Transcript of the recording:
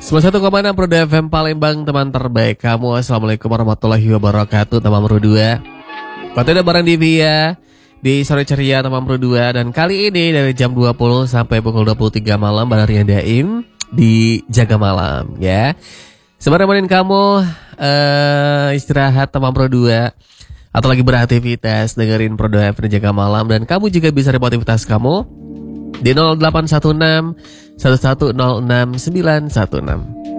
91,6 Pro FM Palembang, teman terbaik kamu. Assalamualaikum warahmatullahi wabarakatuh, teman Pro 2. Konten bareng di Via di sore ceria teman Pro 2. Dan kali ini dari jam 20 sampai pukul 23 malam bareng Rian Daim di Jaga Malam ya. Sebenarnya nemenin kamu istirahat teman Pro 2 atau lagi beraktivitas dengerin Pro 2 FM di Jaga Malam. Dan kamu juga bisa report aktivitas kamu di 0816 1106 916.